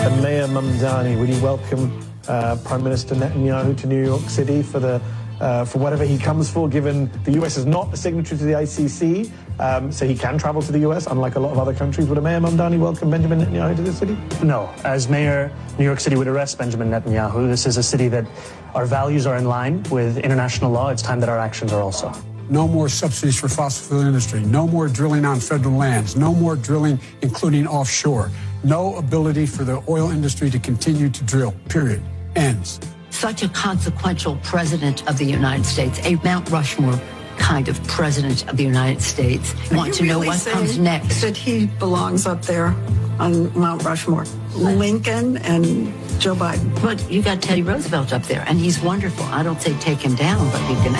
And Mayor Mamdani, would you welcome Prime Minister Netanyahu to New York City for whatever he comes for, given the US is not a signatory to the ICC, so he can travel to the US, unlike a lot of other countries. Would Mayor Mamdani welcome Benjamin Netanyahu to the city? No. As mayor, New York City would arrest Benjamin Netanyahu. This is a city that our values are in line with international law. It's time that our actions are also. No more subsidies for fossil fuel industry. No more drilling on federal lands. No more drilling, including offshore. No ability for the oil industry to continue to drill. Period. Ends. Such a consequential president of the United States, a Mount Rushmore kind of president of the United States. Want to know what comes next? That he belongs up there on Mount Rushmore. Lincoln and Joe Biden. But you got Teddy Roosevelt up there, and he's wonderful. I don't say take him down, but you can